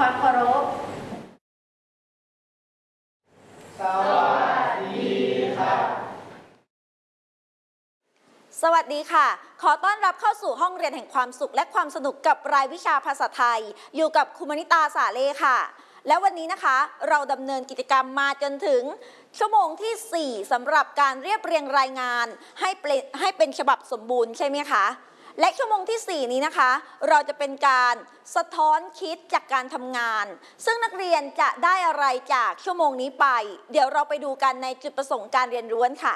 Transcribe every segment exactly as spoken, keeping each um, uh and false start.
ความเคารพสวัสดีครับสวัสดีค่ะขอต้อนรับเข้าสู่ห้องเรียนแห่งความสุขและความสนุกกับรายวิชาภาษาไทยอยู่กับครูมณิตาสาเล่ค่ะและวันนี้นะคะเราดำเนินกิจกรรมมาจนถึงชั่วโมงที่สี่สำหรับการเรียบเรียงรายงานให้เป็นให้เป็นฉบับสมบูรณ์ใช่ไหมคะและชั่วโมงที่สี่นี้นะคะเราจะเป็นการสะท้อนคิดจากการทำงานซึ่งนักเรียนจะได้อะไรจากชั่วโมงนี้ไปเดี๋ยวเราไปดูกันในจุดประสงค์การเรียนรู้ค่ะ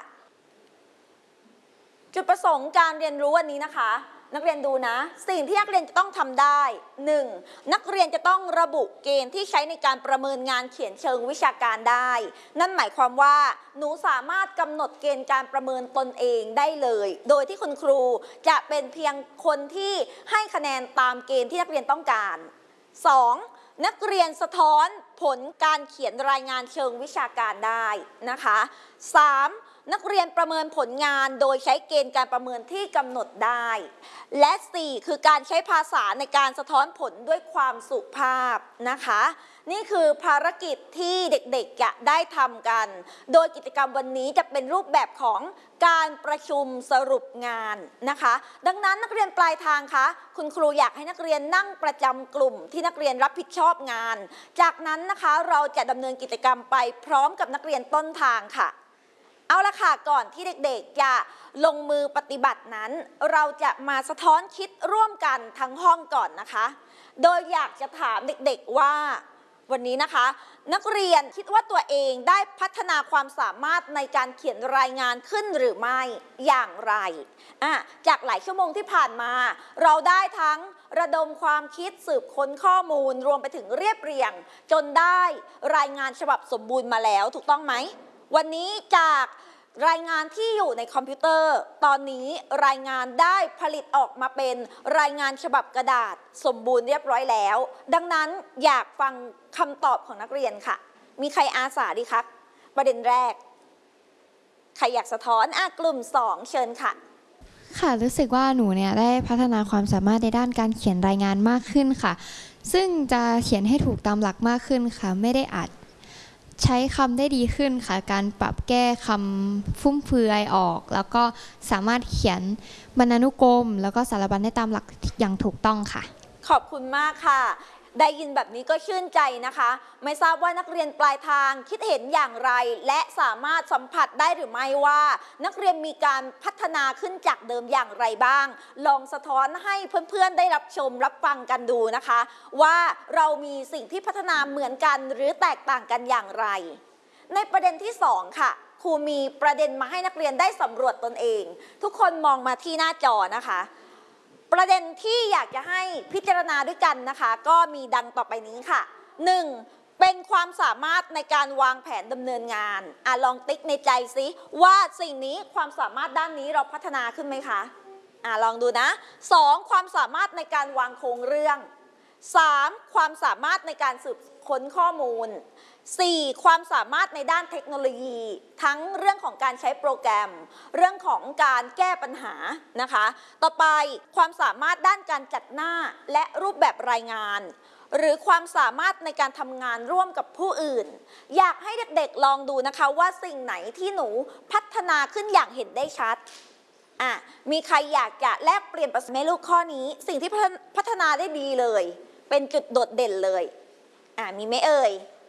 จุดประสงค์การเรียนรู้วันนี้นะคะนักเรียนดูนะสิ่งที่นักเรียนจะต้องทำได้ หนึ่ง นักเรียนจะต้องระบุเกณฑ์ที่ใช้ในการประเมินงานเขียนเชิงวิชาการได้นั่นหมายความว่าหนูสามารถกำหนดเกณฑ์การประเมินตนเองได้เลยโดยที่คุณครูจะเป็นเพียงคนที่ให้คะแนนตามเกณฑ์ที่นักเรียนต้องการ สอง นักเรียนสะท้อนผลการเขียนรายงานเชิงวิชาการได้นะคะ สาม นักเรียนประเมินผลงานโดยใช้เกณฑ์การประเมินที่กำหนดได้และ สี่ คือการใช้ภาษาในการสะท้อนผลด้วยความสุภาพนะคะนี่คือภารกิจที่เด็กๆจะได้ทำกันโดยกิจกรรมวันนี้จะเป็นรูปแบบของการประชุมสรุปงานนะคะดังนั้นนักเรียนปลายทางคะคุณครูอยากให้นักเรียนนั่งประจำกลุ่มที่นักเรียนรับผิดชอบงานจากนั้นนะคะเราจะดำเนินกิจกรรมไปพร้อมกับนักเรียนต้นทางค่ะเอาละค่ะก่อนที่เด็กๆจะลงมือปฏิบัตินั้นเราจะมาสะท้อนคิดร่วมกันทั้งห้องก่อนนะคะโดยอยากจะถามเด็กๆว่าวันนี้นะคะนักเรียนคิดว่าตัวเองได้พัฒนาความสามารถในการเขียนรายงานขึ้นหรือไม่อย่างไรอ่ะจากหลายชั่วโมงที่ผ่านมาเราได้ทั้งระดมความคิดสืบค้นข้อมูลรวมไปถึงเรียบเรียงจนได้รายงานฉบับสมบูรณ์มาแล้วถูกต้องไหมวันนี้จากรายงานที่อยู่ในคอมพิวเตอร์ตอนนี้รายงานได้ผลิตออกมาเป็นรายงานฉบับกระดาษสมบูรณ์เรียบร้อยแล้วดังนั้นอยากฟังคำตอบของนักเรียนค่ะมีใครอาสาดีครับประเด็นแรกใครอยากสะท้อนอ่ะกลุ่มสองเชิญค่ะค่ะรู้สึกว่าหนูเนี่ยได้พัฒนาความสามารถในด้านการเขียนรายงานมากขึ้นค่ะซึ่งจะเขียนให้ถูกตามหลักมากขึ้นค่ะไม่ได้อัดใช้คำได้ดีขึ้นค่ะการปรับแก้คำฟุ่มเฟือยออกแล้วก็สามารถเขียนบรรณานุกรมแล้วก็สารบัญได้ตามหลักอย่างถูกต้องค่ะขอบคุณมากค่ะได้ยินแบบนี้ก็ชื่นใจนะคะไม่ทราบว่านักเรียนปลายทางคิดเห็นอย่างไรและสามารถสัมผัสได้หรือไม่ว่านักเรียนมีการพัฒนาขึ้นจากเดิมอย่างไรบ้างลองสะท้อนให้เพื่อนๆได้รับชมรับฟังกันดูนะคะว่าเรามีสิ่งที่พัฒนาเหมือนกันหรือแตกต่างกันอย่างไรในประเด็นที่สองค่ะครูมีประเด็นมาให้นักเรียนได้สำรวจตนเองทุกคนมองมาที่หน้าจอนะคะประเด็นที่อยากจะให้พิจารณาด้วยกันนะคะก็มีดังต่อไปนี้ค่ะ หนึ่ง เป็นความสามารถในการวางแผนดำเนินงานอ่ะลองติ๊กในใจซิว่าสิ่งนี้ความสามารถด้านนี้เราพัฒนาขึ้นไหมคะอ่ะลองดูนะ สอง ความสามารถในการวางโครงเรื่อง สาม ความสามารถในการสืบค้นข้อมูล สี่ ความสามารถในด้านเทคโนโลยีทั้งเรื่องของการใช้โปรแกรมเรื่องของการแก้ปัญหานะคะต่อไปความสามารถด้านการจัดหน้าและรูปแบบรายงานหรือความสามารถในการทำงานร่วมกับผู้อื่นอยากให้เด็กๆลองดูนะคะว่าสิ่งไหนที่หนูพัฒนาขึ้นอย่างเห็นได้ชัดอ่ะมีใครอยากจะแลกเปลี่ยนประสบการณ์ในลูกข้อนี้สิ่งที่พัฒนาได้ดีเลยเป็นจุดโดดเด่นเลยอ่ะมีไหมเอ่ย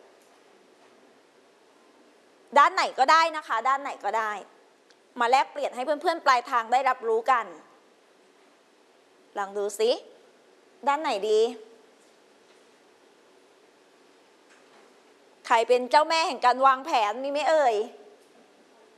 ด้านไหนก็ได้นะคะด้านไหนก็ได้มาแลกเปลี่ยนให้เพื่อนๆปลายทางได้รับรู้กันลองดูสิด้านไหนดีใครเป็นเจ้าแม่แห่งการวางแผนมีไหมเอ่ย